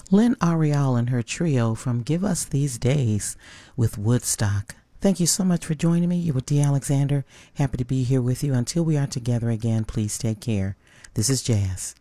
Lynn Ariel and her trio from Give Us These Days with Woodstock. Thank you so much for joining me. You were D. Alexander. Happy to be here with you. Until we are together again, please take care. This is Jazz.